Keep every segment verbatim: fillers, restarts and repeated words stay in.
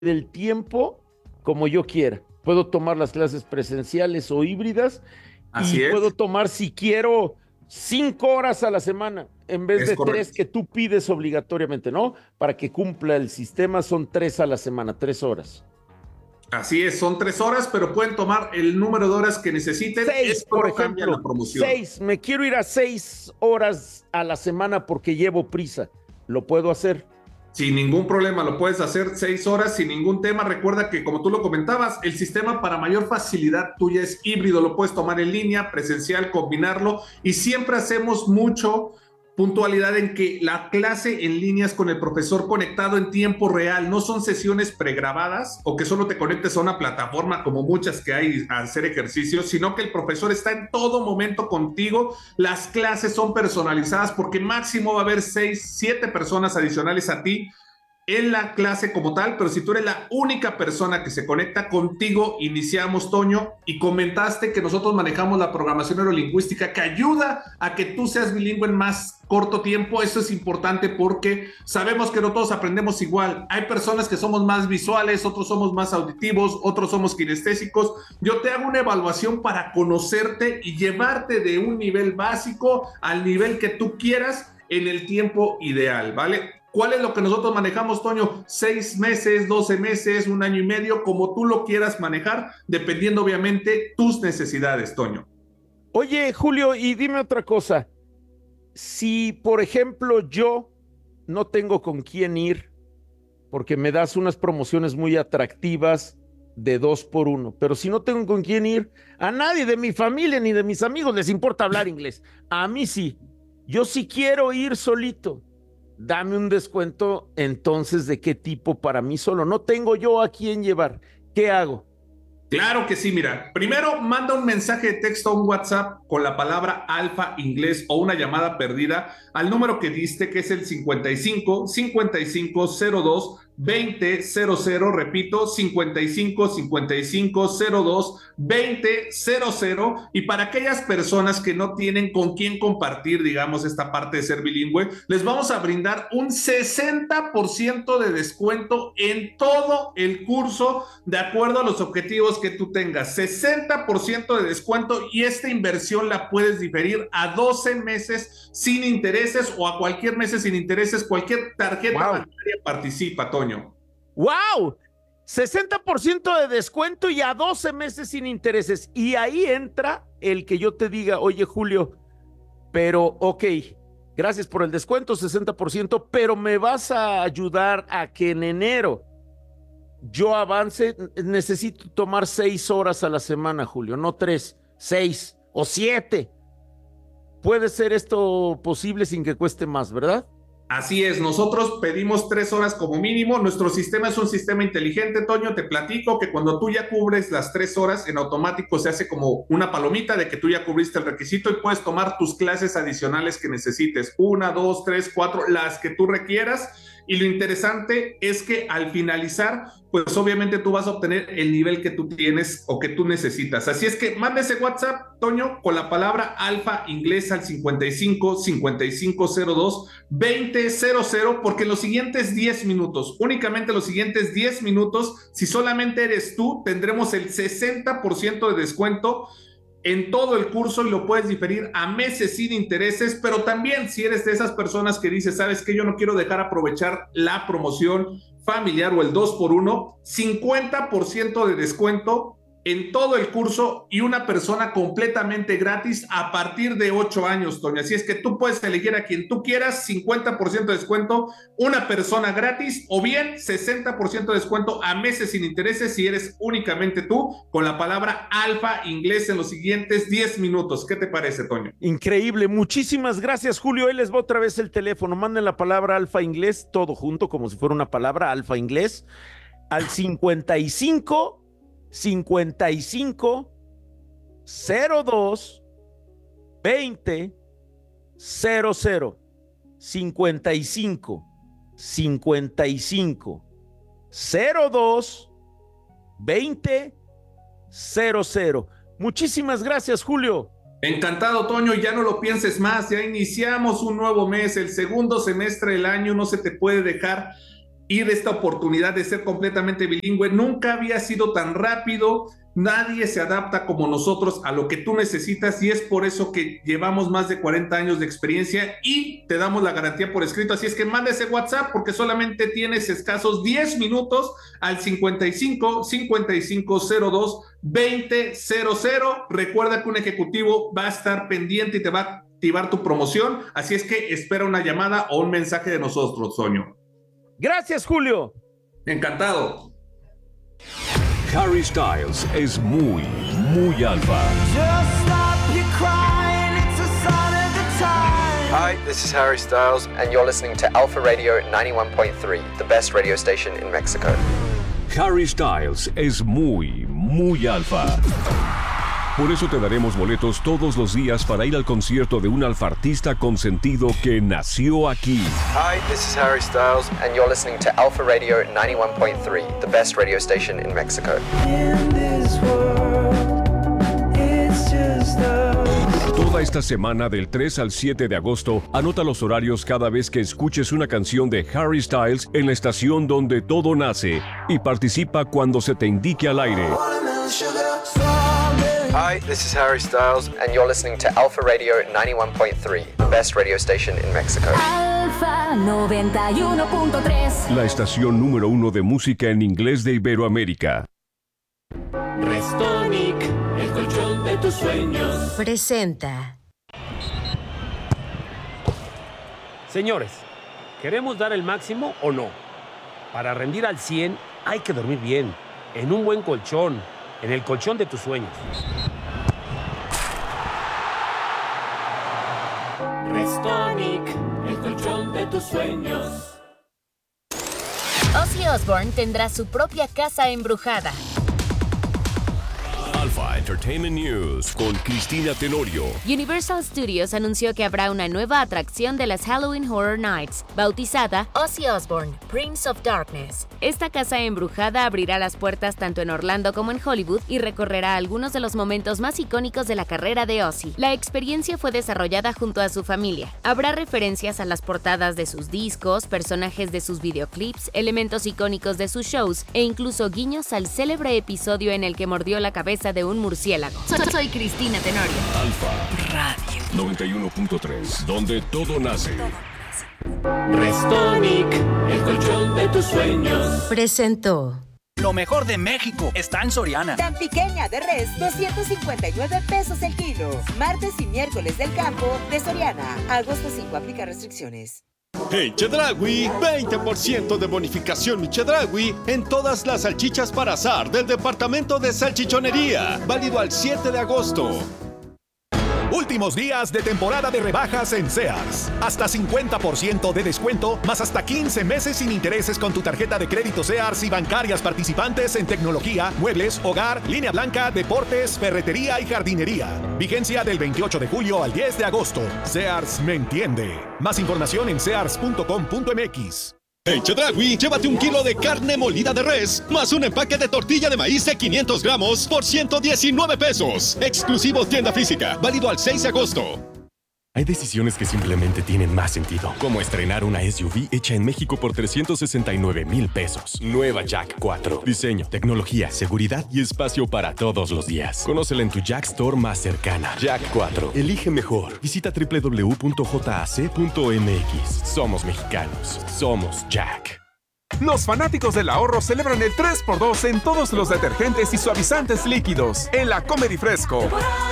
del tiempo como yo quiera. Puedo tomar las clases presenciales o híbridas y Así puedo es, tomar, si quiero, cinco horas a la semana en vez es de tres correcto. que tú pides obligatoriamente, ¿no? Para que cumpla el sistema son tres a la semana, tres horas. Así es, son tres horas, pero pueden tomar el número de horas que necesiten. Seis, Esto por no cambia la ejemplo, promoción. seis. Me quiero ir a seis horas a la semana porque llevo prisa. ¿Lo puedo hacer? Sin ningún problema, lo puedes hacer seis horas sin ningún tema. Recuerda que, como tú lo comentabas, el sistema para mayor facilidad tuya es híbrido. Lo puedes tomar en línea, presencial, combinarlo. Y siempre hacemos mucho puntualidad en que la clase en línea es con el profesor conectado en tiempo real. No son sesiones pregrabadas o que solo te conectes a una plataforma como muchas que hay a hacer ejercicios, sino que el profesor está en todo momento contigo. Las clases son personalizadas porque máximo va a haber seis, siete personas adicionales a ti en la clase como tal, pero si tú eres la única persona que se conecta contigo, iniciamos, Toño, y comentaste que nosotros manejamos la programación neurolingüística que ayuda a que tú seas bilingüe en más corto tiempo. Eso es importante porque sabemos que no todos aprendemos igual. Hay personas que somos más visuales, otros somos más auditivos, otros somos kinestésicos. Yo te hago una evaluación para conocerte y llevarte de un nivel básico al nivel que tú quieras en el tiempo ideal, ¿vale? ¿Cuál es lo que nosotros manejamos, Toño? Seis meses, doce meses, un año y medio, como tú lo quieras manejar, dependiendo obviamente tus necesidades, Toño. Oye, Julio, y dime otra cosa. Si, por ejemplo, yo no tengo con quién ir, porque me das unas promociones muy atractivas de dos por uno, pero si no tengo con quién ir, a nadie de mi familia ni de mis amigos les importa hablar inglés. A mí sí. Yo sí quiero ir solito. Dame un descuento entonces de qué tipo para mí solo. No tengo yo a quién llevar. ¿Qué hago? Claro que sí, mira. Primero, manda un mensaje de texto a un WhatsApp con la palabra alfa inglés o una llamada perdida al número que diste, que es el cincuenta y cinco, cincuenta y cinco, cero dos, veinte, cero cero. Repito, cincuenta y cinco, cincuenta y cinco, cero dos, veinte, cero cero. Y para aquellas personas que no tienen con quién compartir, digamos, esta parte de ser bilingüe, les vamos a brindar un sesenta por ciento de descuento en todo el curso, de acuerdo a los objetivos que tú tengas. Sesenta por ciento de descuento, y esta inversión la puedes diferir a doce meses sin intereses o a cualquier mes sin intereses. Cualquier tarjeta ¡Wow! bancaria participa, Toño. ¡Wow! sesenta por ciento de descuento y a doce meses sin intereses. Y ahí entra el que yo te diga, oye, Julio, pero ok, gracias por el descuento, sesenta por ciento, pero me vas a ayudar a que en enero yo avance. Necesito tomar seis horas a la semana, Julio, no tres, seis o siete. Puede ser esto posible sin que cueste más, ¿verdad? Así es, nosotros pedimos tres horas como mínimo. Nuestro sistema es un sistema inteligente, Toño. Te platico que cuando tú ya cubres las tres horas, en automático se hace como una palomita de que tú ya cubriste el requisito y puedes tomar tus clases adicionales que necesites. Una, dos, tres, cuatro, las que tú requieras. Y lo interesante es que al finalizar, pues obviamente tú vas a obtener el nivel que tú tienes o que tú necesitas. Así es que manda ese WhatsApp, Toño, con la palabra alfa inglés al cincuenta y cinco, cincuenta y cinco, cero dos, veinte, cero cero, porque en los siguientes diez minutos, únicamente los siguientes diez minutos, si solamente eres tú, tendremos el sesenta por ciento de descuento en todo el curso y lo puedes diferir a meses sin intereses. Pero también, si eres de esas personas que dices, sabes que yo no quiero dejar aprovechar la promoción familiar o el dos por uno, cincuenta por ciento de descuento en todo el curso y una persona completamente gratis a partir de ocho años, Toño. Así es que tú puedes elegir a quien tú quieras, cincuenta por ciento de descuento, una persona gratis, o bien sesenta por ciento de descuento a meses sin intereses si eres únicamente tú, con la palabra alfa inglés en los siguientes diez minutos. ¿Qué te parece, Toño? Increíble. Muchísimas gracias, Julio. Ahí les va otra vez el teléfono. Manden la palabra alfa inglés, todo junto, como si fuera una palabra, alfa inglés, al cincuenta y cinco, cincuenta y cinco, cero dos, veinte, cero cero. cincuenta y cinco, cincuenta y cinco, cero dos, veinte, cero cero. Muchísimas gracias, Julio. Encantado, Toño, ya no lo pienses más, ya iniciamos un nuevo mes, el segundo semestre del año. No se te puede dejar ir esta oportunidad de ser completamente bilingüe. Nunca había sido tan rápido. Nadie se adapta como nosotros a lo que tú necesitas y es por eso que llevamos más de cuarenta años de experiencia y te damos la garantía por escrito. Así es que manda ese WhatsApp porque solamente tienes escasos diez minutos al cincuenta y cinco, cincuenta y cinco cero dos, veinte cero cero. Recuerda que un ejecutivo va a estar pendiente y te va a activar tu promoción. Así es que espera una llamada o un mensaje de nosotros, Toño. Gracias, Julio. Encantado. Harry Styles es muy, muy alfa. Hi, this is Harry Styles, and you're listening to Alpha Radio ninety-one point three, the best radio station in Mexico. Harry Styles es muy, muy alfa. Por eso te daremos boletos todos los días para ir al concierto de un alfartista consentido que nació aquí. Hi, this is Harry Styles, and you're listening to Alpha Radio ninety-one point three, the best radio station in Mexico. In this world, it's just us. Toda esta semana del tres al siete de agosto, anota los horarios cada vez que escuches una canción de Harry Styles en la estación donde todo nace y participa cuando se te indique al aire. Hi, this is Harry Styles, and you're listening to Alpha Radio ninety-one point three, the best radio station in Mexico. Alpha noventa y uno punto tres. La estación número uno de música en inglés de Iberoamérica. Restonic, el colchón de tus sueños. Presenta. Señores, ¿queremos dar el máximo o no? Para rendir al cien hay que dormir bien, en un buen colchón, en el colchón de tus sueños. Restonic, el colchón de tus sueños. Ozzy Osbourne tendrá su propia casa embrujada. Alpha Entertainment News con Cristina Tenorio. Universal Studios anunció que habrá una nueva atracción de las Halloween Horror Nights, bautizada Ozzy Osbourne, Prince of Darkness. Esta casa embrujada abrirá las puertas tanto en Orlando como en Hollywood y recorrerá algunos de los momentos más icónicos de la carrera de Ozzy. La experiencia fue desarrollada junto a su familia. Habrá referencias a las portadas de sus discos, personajes de sus videoclips, elementos icónicos de sus shows e incluso guiños al célebre episodio en el que mordió la cabeza de un murciélago. Soy, soy Cristina Tenorio. Alpha Radio noventa y uno punto tres, donde todo nace. Restonic, el colchón de tus sueños. Presentó. Lo mejor de México está en Soriana. Tan pequeña de res, doscientos cincuenta y nueve pesos el kilo. Martes y miércoles del campo de Soriana. Agosto cinco, aplica restricciones. En Chedraui, veinte por ciento de bonificación mi Chedraui en todas las salchichas para asar del departamento de salchichonería. Válido al siete de agosto. Últimos días de temporada de rebajas en Sears. Hasta cincuenta por ciento de descuento, más hasta quince meses sin intereses con tu tarjeta de crédito Sears y bancarias participantes en tecnología, muebles, hogar, línea blanca, deportes, ferretería y jardinería. Vigencia del veintiocho de julio al diez de agosto. Sears me entiende. Más información en sears punto com punto m x. En Chedraui, llévate un kilo de carne molida de res, más un empaque de tortilla de maíz de quinientos gramos por ciento diecinueve pesos. Exclusivo tienda física, válido al seis de agosto. Hay decisiones que simplemente tienen más sentido, como estrenar una S U V hecha en México por trescientos sesenta y nueve mil pesos. Nueva Jack cuatro. Diseño, tecnología, seguridad y espacio para todos los días. Conócela en tu Jack Store más cercana. Jack cuatro. Elige mejor. Visita doble u doble u doble u punto j a c punto m x. Somos mexicanos. Somos Jack. Los fanáticos del ahorro celebran el tres por dos en todos los detergentes y suavizantes líquidos en la Comer y Fresco.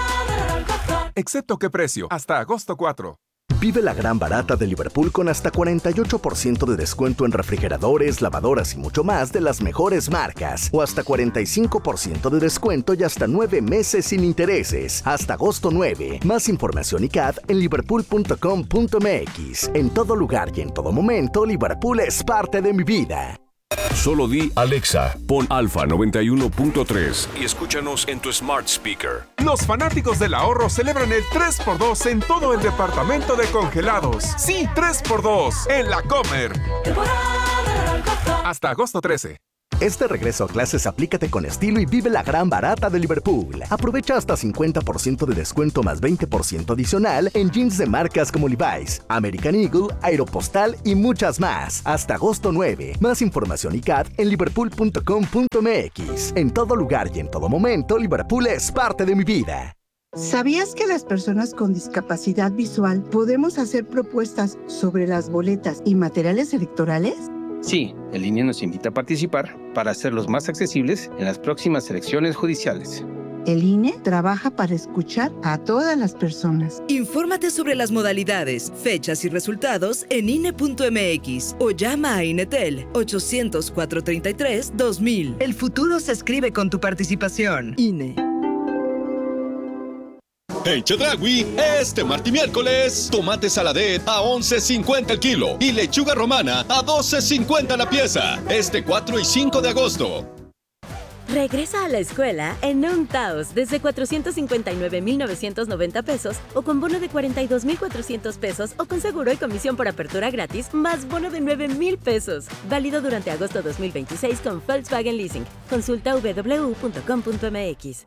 Excepto qué precio, hasta agosto cuatro. Vive la gran barata de Liverpool con hasta cuarenta y ocho por ciento de descuento en refrigeradores, lavadoras y mucho más de las mejores marcas. O hasta cuarenta y cinco por ciento de descuento y hasta nueve meses sin intereses. Hasta agosto nueve. Más información y C A D en liverpool punto com punto m x. En todo lugar y en todo momento, Liverpool es parte de mi vida. Solo di Alexa, pon Alpha noventa y uno punto tres y escúchanos en tu smart speaker. Los fanáticos del ahorro celebran el tres por dos en todo el departamento de congelados. Sí, tres por dos en la Comer. Hasta agosto trece. Este regreso a clases aplícate con estilo y vive la gran barata de Liverpool. Aprovecha hasta cincuenta por ciento de descuento más veinte por ciento adicional en jeans de marcas como Levi's, American Eagle, Aeropostal y muchas más. Hasta agosto nueve. Más información y C A D en liverpool punto com punto m x. En todo lugar y en todo momento, Liverpool es parte de mi vida. ¿Sabías que las personas con discapacidad visual podemos hacer propuestas sobre las boletas y materiales electorales? Sí, el I N E nos invita a participar para hacerlos más accesibles en las próximas elecciones judiciales. El I N E trabaja para escuchar a todas las personas. Infórmate sobre las modalidades, fechas y resultados en I N E punto m x o llama a INETEL ochocientos, cuatrocientos treinta y tres, dos mil. El futuro se escribe con tu participación. I N E. En Chedraui, este martes y miércoles, tomate saladet a once cincuenta el kilo y lechuga romana a doce cincuenta la pieza. Este cuatro y cinco de agosto. Regresa a la escuela en un Taos desde cuatrocientos cincuenta y nueve mil novecientos noventa pesos o con bono de cuarenta y dos mil cuatrocientos pesos o con seguro y comisión por apertura gratis más bono de nueve mil pesos. Válido durante agosto dos mil veintiséis con Volkswagen Leasing. Consulta w w w punto com punto m x.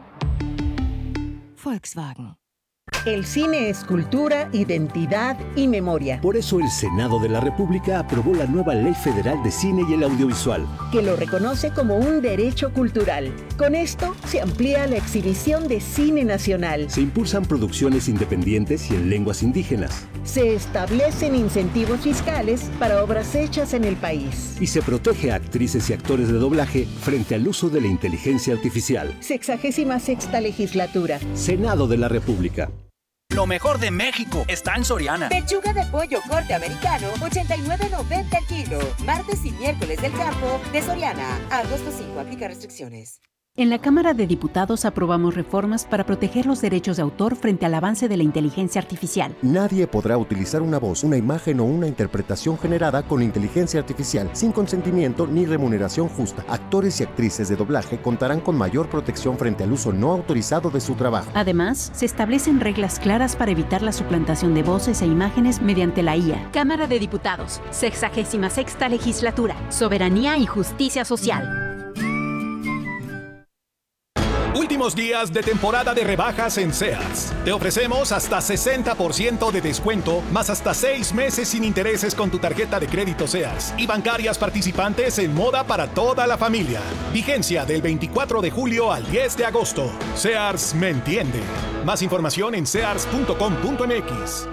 Volkswagen. El cine es cultura, identidad y memoria. Por eso el Senado de la República aprobó la nueva Ley Federal de Cine y el Audiovisual, que lo reconoce como un derecho cultural. Con esto se amplía la exhibición de cine nacional. Se impulsan producciones independientes y en lenguas indígenas. Se establecen incentivos fiscales para obras hechas en el país. Y se protege a actrices y actores de doblaje frente al uso de la inteligencia artificial. Sexagésima sexta legislatura. Senado de la República. Lo mejor de México está en Soriana. Pechuga de pollo corte americano, ochenta y nueve noventa el kilo. Martes y miércoles del campo de Soriana. Agosto cinco, aplica restricciones. En la Cámara de Diputados aprobamos reformas para proteger los derechos de autor frente al avance de la inteligencia artificial. Nadie podrá utilizar una voz, una imagen o una interpretación generada con inteligencia artificial sin consentimiento ni remuneración justa. Actores y actrices de doblaje contarán con mayor protección frente al uso no autorizado de su trabajo. Además, se establecen reglas claras para evitar la suplantación de voces e imágenes mediante la I A. Cámara de Diputados, sexagésima sexta legislatura, soberanía y justicia social. Últimos días de temporada de rebajas en Sears. Te ofrecemos hasta sesenta por ciento de descuento, más hasta seis meses sin intereses con tu tarjeta de crédito Sears y bancarias participantes en moda para toda la familia. Vigencia del veinticuatro de julio al diez de agosto. Sears me entiende. Más información en sears punto com punto m x.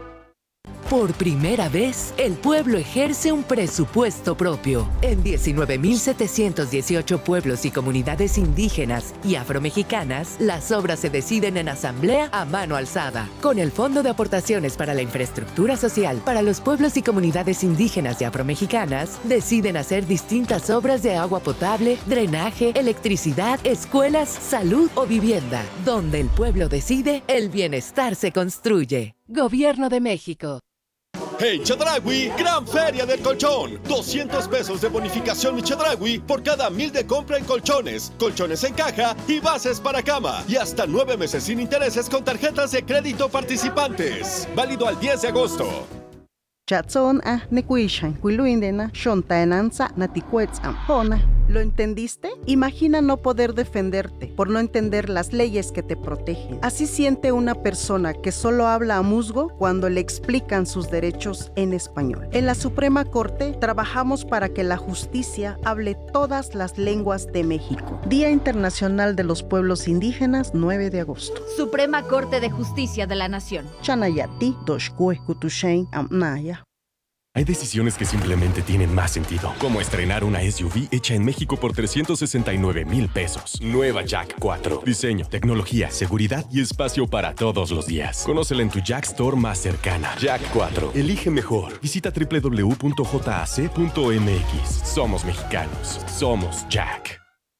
Por primera vez, el pueblo ejerce un presupuesto propio. En diecinueve mil setecientos dieciocho pueblos y comunidades indígenas y afromexicanas, las obras se deciden en asamblea a mano alzada. Con el Fondo de Aportaciones para la Infraestructura Social para los pueblos y comunidades indígenas y afromexicanas, deciden hacer distintas obras de agua potable, drenaje, electricidad, escuelas, salud o vivienda. Donde el pueblo decide, el bienestar se construye. Gobierno de México. En Chedraui, gran feria del colchón. doscientos pesos de bonificación en Chedraui por cada mil de compra en colchones, colchones en caja y bases para cama. Y hasta nueve meses sin intereses con tarjetas de crédito participantes. Válido al diez de agosto. Chatson a nekuishan, huiluindena, shontaenanza, natikuetzam, hona. ¿Lo entendiste? Imagina no poder defenderte por no entender las leyes que te protegen. Así siente una persona que solo habla a musgo cuando le explican sus derechos en español. En la Suprema Corte trabajamos para que la justicia hable todas las lenguas de México. Día Internacional de los Pueblos Indígenas, nueve de agosto. Suprema Corte de Justicia de la Nación. Chanayati, Doshkue, Kutushain, Amnaya. Hay decisiones que simplemente tienen más sentido, como estrenar una S U V hecha en México por trescientos sesenta y nueve mil pesos. Nueva Jack cuatro. Diseño, tecnología, seguridad y espacio para todos los días. Conócela en tu Jack Store más cercana. Jack cuatro. Elige mejor. Visita w w w punto j a c punto m x. Somos mexicanos. Somos Jack.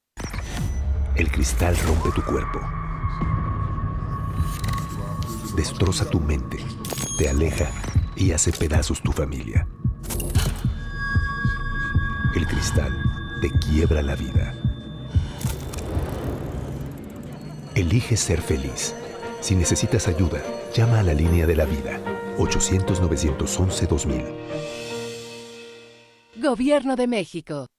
El cristal rompe tu cuerpo. Destroza tu mente. Te aleja y hace pedazos tu familia. El cristal te quiebra la vida. Elige ser feliz. Si necesitas ayuda, llama a la línea de la vida. ochocientos, novecientos once, dos mil. Gobierno de México.